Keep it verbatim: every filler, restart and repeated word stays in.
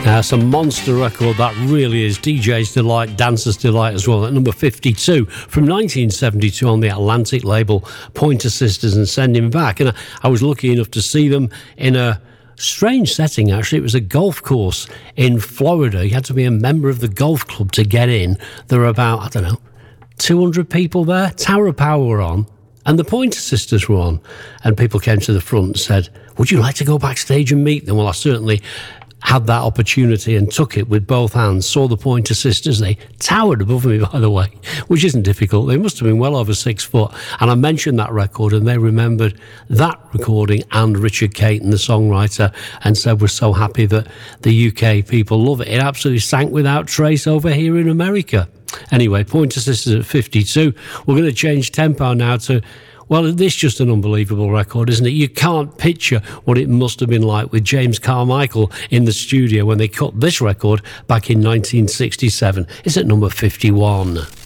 Uh, some monster record that really is. D J's delight, dancer's delight as well. At number fifty-two from nineteen seventy-two on the Atlantic label, Pointer Sisters and Sending Back. And I, I was lucky enough to see them in a strange setting, actually. It was a golf course in Florida. You had to be a member of the golf club to get in. There were about, I don't know, two hundred people there. Tower of Power were on, and the Pointer Sisters were on. And people came to the front and said, would you like to go backstage and meet them? Well, I certainly had that opportunity and took it with both hands. Saw the Pointer Sisters. They towered above me, by the way, which isn't difficult. They must have been well over six foot. And I mentioned that record, and they remembered that recording and Richard Caton, the songwriter, and said we're so happy that the U K people love it. It absolutely sank without trace over here in America. Anyway, Pointer Sisters at fifty-two. We're going to change tempo now to, well, this is just an unbelievable record, isn't it? You can't picture what it must have been like with James Carmichael in the studio when they cut this record back in nineteen sixty-seven. It's at number fifty-one.